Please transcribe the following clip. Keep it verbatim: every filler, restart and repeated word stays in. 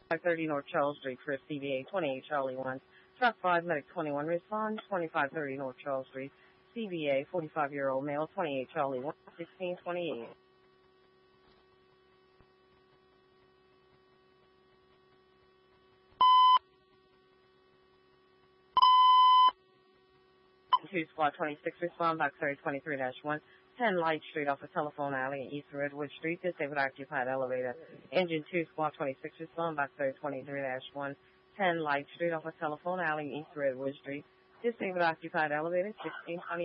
five thirty North Charles Street for C V A twenty-eight Charlie one. Truck five, Medic twenty-one, respond twenty-five thirty North Charles Street, C V A forty-five-year-old male, twenty-eight Charlie one, sixteen twenty-eight. two Squad twenty-six, respond back thirty twenty-three dash one, ten Light Street off of Telephone Alley in East Redwood Street, disabled occupied elevator. Engine two Squad twenty-six, respond back thirty twenty-three dash one, ten Light Street off of Telephone Alley in East Redwood Street, disabled occupied elevator, sixteen twenty.